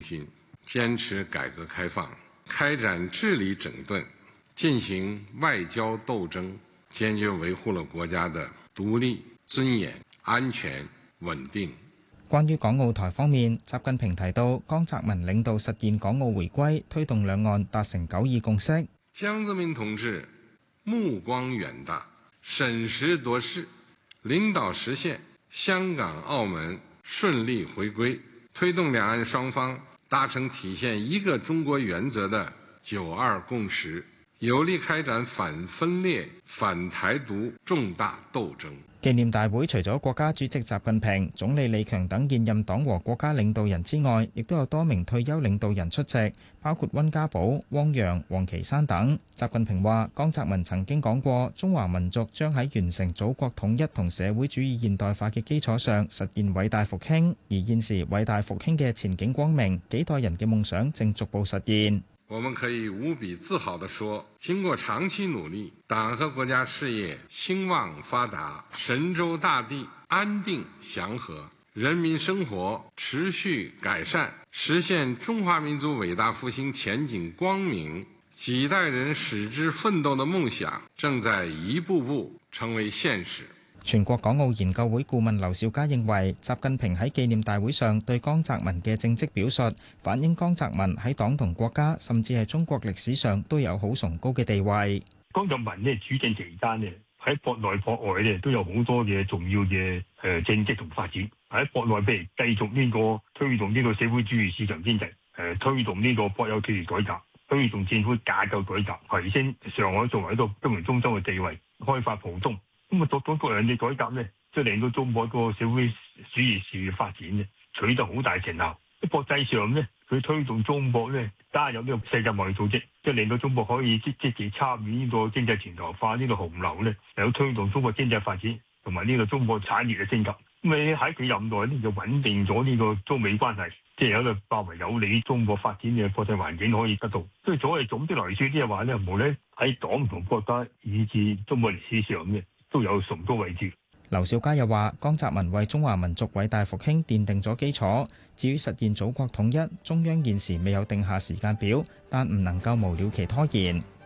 心，堅持改革開放，開展治理整頓，進行外交鬥爭，堅決維護了國家的獨立、尊嚴、安全、穩定。 關於港澳台方面，習近平提到，江澤民領導實現港澳回歸，推動兩岸達成九二共識。 江澤民同志目光遠大，審時度勢，領導實現香港、澳門順利回歸，推動兩岸雙方達成體現一個中國原則的九二共識，有力開展反分裂、反台獨重大鬥爭。 紀念大會除咗國家主席習近平、總理李強等現任黨和國家領導人之外，亦都有多名退休領導人出席，包括溫家寶、汪洋、王岐山等。習近平話：江澤民曾經講過，中華民族將喺完成祖國統一同社會主義現代化嘅基礎上實現偉大復興，而現時偉大復興嘅前景光明，幾代人嘅夢想正逐步實現。 我們可以無比自豪地說，經過長期努力，黨和國家事業興旺發達，神州大地安定祥和，人民生活持續改善，實現中華民族偉大復興前景光明，幾代人矢志奮鬥的夢想正在一步步成為現實。 全國港澳研究會顧問劉兆佳認為，習近平喺紀念大會上對江澤民嘅政績表述，反映江澤民喺黨同國家，甚至係中國歷史上都有好崇高嘅地位。 江澤民呢主政期間呢，喺國內國外呢都有好多嘅重要嘅政績同發展。喺國內譬如繼續呢個推動呢個社會主義市場經濟，推動呢個國有企業改革，推動政府架構改革，提升上海作為一個金融中心嘅地位，開發浦東。咁啊，各種各樣嘅改革呢，即係令到中國個社會主義事業發展呢，取得好大成效。喺國際上呢，佢推動中國呢加入呢個世界貿易組織，即係令到中國可以積極參與呢個經濟全球化呢個洪流呢，有推動中國經濟發展同埋呢個中國產業嘅升級。咁你喺佢任內呢，就穩定咗呢個中美關係，即係有一個較為有利中國發展嘅國際環境可以得到。所以總的來說，即係話呢，無論喺黨同國家以至中國歷史上呢，都有崇高位置。 劉兆佳又話：江澤民為中華民族偉大復興奠定咗基礎。至於實現祖國統一，中央現時未有定下時間表，但唔能夠無了期拖延。